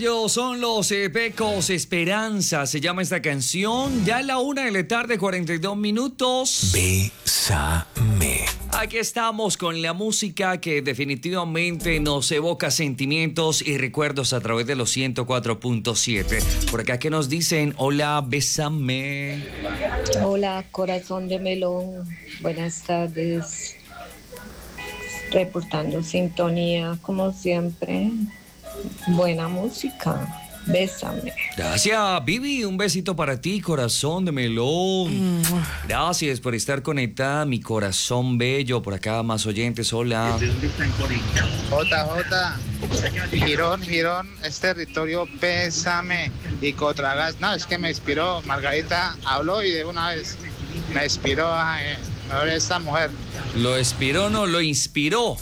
Ellos son los Pecos Esperanza, se llama esta canción. Ya a la 1:42 PM. Bésame. Aquí estamos con la música que definitivamente nos evoca sentimientos y recuerdos a través de los 104.7. Por acá que nos dicen, hola, bésame. Hola, corazón de melón. Buenas tardes. Reportando sintonía, como siempre. Buena música. Bésame. Gracias, Vivi. Un besito para ti, corazón de melón. Gracias por estar conectada, mi corazón bello. Por acá, más oyentes. Hola. Girón, es territorio, bésame. Y Cotragas, no, es que me inspiró. Margarita habló y de una vez me inspiró a esta mujer. Lo inspiró, no, lo inspiró.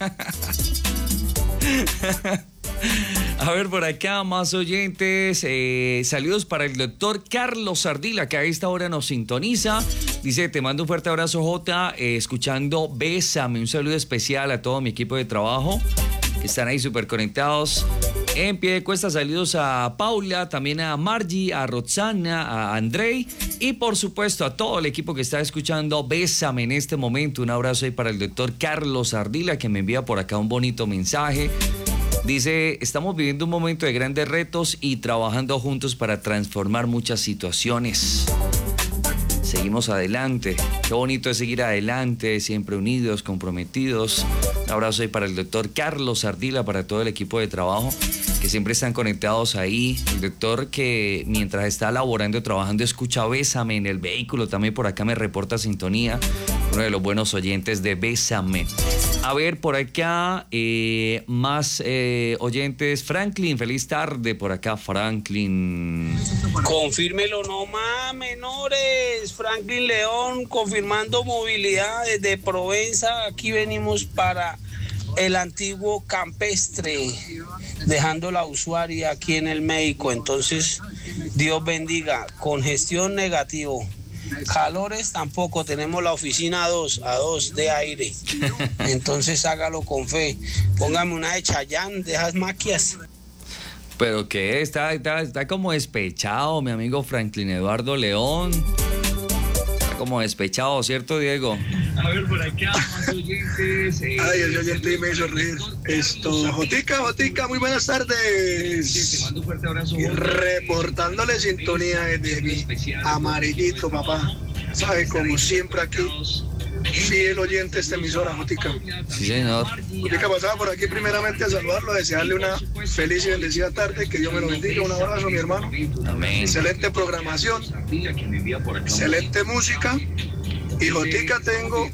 A ver, por acá, más oyentes. Saludos para el doctor Carlos Ardila, que a esta hora nos sintoniza. Dice, te mando un fuerte abrazo, Jota, escuchando Bésame. Un saludo especial a todo mi equipo de trabajo, que están ahí súper conectados. En pie de cuesta, saludos a Paula, también a Margie, a Roxana, a Andrei y por supuesto a todo el equipo que está escuchando Bésame en este momento. Un abrazo ahí para el doctor Carlos Ardila, que me envía por acá un bonito mensaje. Dice, estamos viviendo un momento de grandes retos y trabajando juntos para transformar muchas situaciones. Seguimos adelante. Qué bonito es seguir adelante, siempre unidos, comprometidos. Un abrazo ahí para el doctor Carlos Ardila, para todo el equipo de trabajo, que siempre están conectados ahí. El doctor que mientras está laborando, trabajando, escucha Bésame en el vehículo. También por acá me reporta sintonía. Uno de los buenos oyentes de Bésame. A ver, por acá, más oyentes. Franklin, feliz tarde por acá, Franklin. Confírmelo, no más menores. Franklin León, confirmando movilidad desde Provenza. Aquí venimos para el antiguo campestre, dejando la usuaria aquí en el médico. Entonces, Dios bendiga. Congestión negativo. Calores tampoco, tenemos la oficina a dos de aire. Entonces hágalo con fe. Póngame una de Chayanne, de esas maquias. Pero que está como despechado, mi amigo Franklin Eduardo León. Está como despechado, ¿cierto, Diego? A ver, por acá, más oyentes. Ay, el oyente me hizo reír. Jotica, muy buenas tardes. Te mando un fuerte abrazo. Reportándole sintonía desde mi amarillito, papá. Sabe, como siempre aquí, fiel oyente de esta emisora, Jotica. Sí, señor. Jotica pasaba por aquí primeramente a saludarlo, a desearle una feliz y bendecida tarde, que Dios me lo bendiga. Un abrazo, mi hermano. Amén. Excelente programación, excelente música. Y Jotica, tengo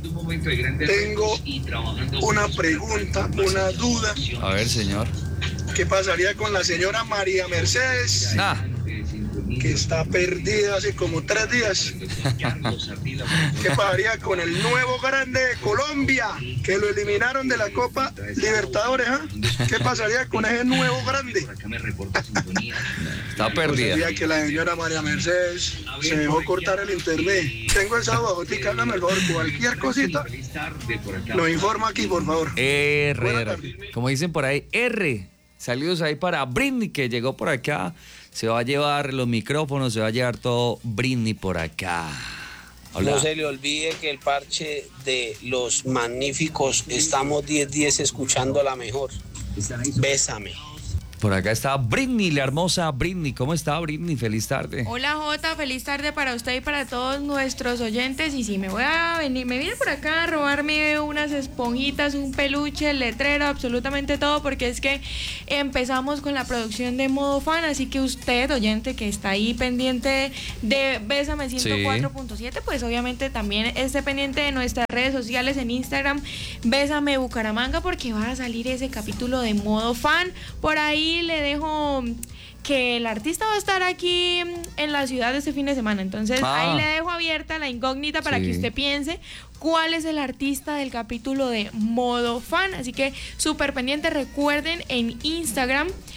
una pregunta, una duda. A ver, señor. ¿Qué pasaría con la señora María Mercedes? Que está perdida hace como 3 días. ¿Qué pasaría con el nuevo grande de Colombia, que lo eliminaron de la Copa Libertadores? ¿Qué pasaría con ese nuevo grande? Está perdida. Pasaría que la señora María Mercedes se dejó cortar el internet. Tengo esa duda, Jotica, háblame el favor, cualquier cosita lo informa aquí, por favor. Como dicen por ahí, R. Saludos ahí para Britney, que llegó por acá. Se va a llevar los micrófonos, se va a llevar todo Britney por acá. Hola. No se le olvide que el parche de los magníficos, estamos 10-10 escuchando la mejor. Bésame. Por acá está Britney, la hermosa Britney. ¿Cómo está, Britney? Feliz tarde. Hola, Jota, feliz tarde para usted y para todos nuestros oyentes. Y sí, me vine por acá a robarme unas esponjitas, un peluche, el letrero, absolutamente todo, porque es que empezamos con la producción de Modo Fan. Así que usted, oyente, que está ahí pendiente de Bésame 104.7, pues obviamente también esté pendiente de nuestras redes sociales en Instagram, Bésame Bucaramanga, porque va a salir ese capítulo de Modo Fan. Por ahí le dejo que el artista va a estar aquí en la ciudad este fin de semana, entonces ahí le dejo abierta la incógnita para que usted piense cuál es el artista del capítulo de Modo Fan, así que súper pendiente. Recuerden en Instagram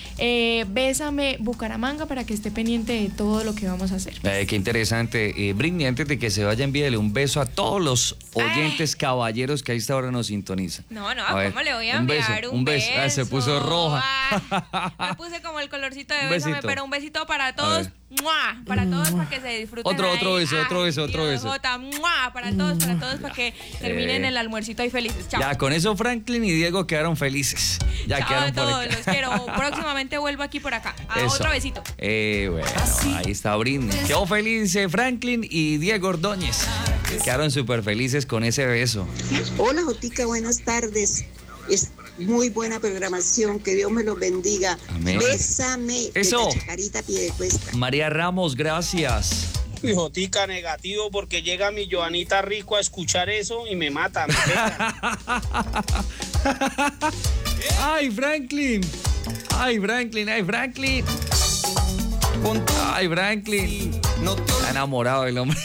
Bésame Bucaramanga para que esté pendiente de todo lo que vamos a hacer. Qué interesante. Britney, antes de que se vaya, envíele un beso a todos los oyentes caballeros que a esta hora nos sintonizan. No, ¿cómo le voy a enviar un beso? Se puso roja. Me puse como el colorcito de bésame, pero un besito para todos. ¡Mua! Para todos, para que se disfruten. Otro beso. ¡Mua! Para todos, para que terminen el almuercito ahí felices. Chao. Ya, con eso Franklin y Diego quedaron felices. Ya chao quedaron a todos, por acá. los quiero. Próximamente vuelvo aquí por acá. Otro besito. Bueno, ahí está Britney. Quedó feliz Franklin y Diego Ordóñez. Quedaron súper felices con ese beso. Hola, Jotica, buenas tardes. Es muy buena programación, que Dios me los bendiga. Amén. Bésame. Eso. De Chacarita Piedecuesta. María Ramos, gracias. Jotica, negativo, porque llega mi Joanita Rico a escuchar eso y me mata, me pega. ¡Ay, Franklin! ¡Ay, Franklin! Está enamorado el hombre.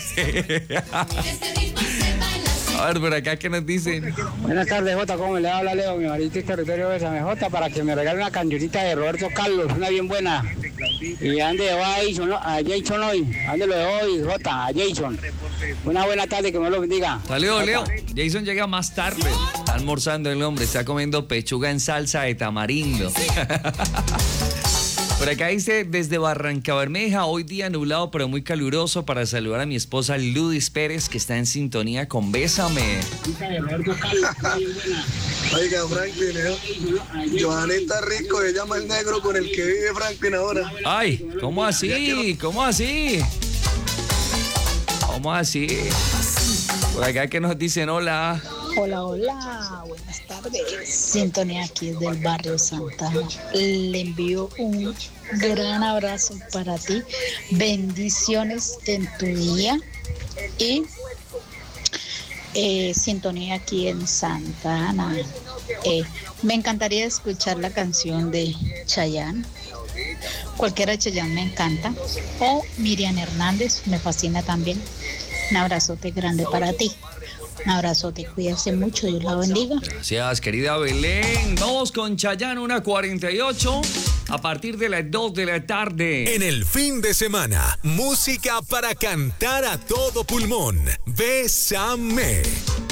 A ver, por acá, ¿qué nos dicen? Buenas tardes, Jota, ¿cómo le habla Leo? Mi marido es territorio Bésame, Jota, para que me regale una cancionita de Roberto Carlos, una bien buena. ¿Y dónde va a Jason hoy? ¿Dónde lo dejó hoy, Jota? A Jason. Una buena tarde, que me lo bendiga. Saludos, Leo. Jason llega más tarde. Está almorzando el hombre, está comiendo pechuga en salsa de tamarindo. Por acá dice, desde Barranca Bermeja, hoy día nublado pero muy caluroso, para saludar a mi esposa Ludis Pérez, que está en sintonía con Bésame. Oiga, Franklin, Joanita Rico, se llama el negro con el que vive Franklin ahora. Ay, ¿cómo así? Por acá que nos dicen hola. Hola, buenas tardes. Sintonía aquí del barrio Santa Ana. Le envío un gran abrazo para ti. Bendiciones en tu día. Y sintonía aquí en Santa Ana. Me encantaría escuchar la canción de Chayanne. Cualquiera de Chayanne me encanta. O Miriam Hernández, me fascina también. Un abrazote grande para ti. Un abrazote, cuídate mucho, Dios la bendiga. Gracias, querida Belén. Vamos con Chayanne, 1:48, a partir de las 2 de la tarde. En el fin de semana, música para cantar a todo pulmón. Bésame.